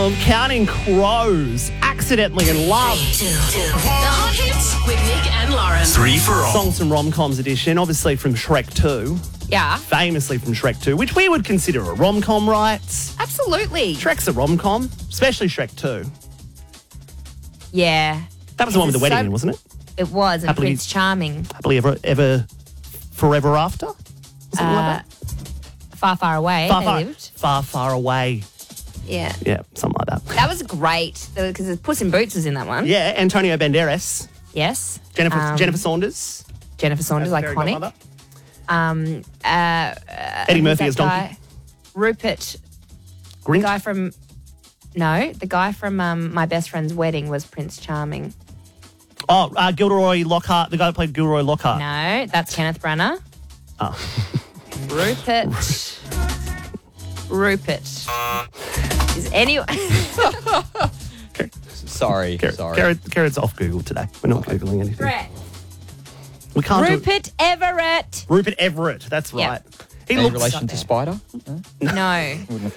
Counting Crows, Accidentally in Love. The hot hits with Nick and Lauren. 3 for all. Songs and Rom-Coms edition, obviously from Shrek 2. Yeah, Famously from Shrek 2, which we would consider a rom-com, right? absolutely. Shrek's a rom-com, especially Shrek 2. Yeah, That was the one with the It's wedding so- in, wasn't it? it was. And Happily- Prince Charming. Happily ever, forever after? Something like that? Far, far away. Far, they far, lived. far, far away. Yeah. Yeah, something like that. That was great because Puss in Boots was in that one. Yeah, Antonio Banderas, Yes. Jennifer Saunders, Jennifer Saunders, as Fairy iconic. Godmother. Eddie Murphy as Donkey. Rupert, Grint. the guy from My Best Friend's Wedding was Prince Charming. Gilderoy Lockhart, the guy that played Gilderoy Lockhart. No, that's Kenneth Branagh. Oh. Rupert. Is anyone? Sorry. Carrot's off Google today. We're not Googling anything. Brett. We can't do Rupert Everett. Rupert Everett, that's Yeah. right. He Any looks relation to Spider? No.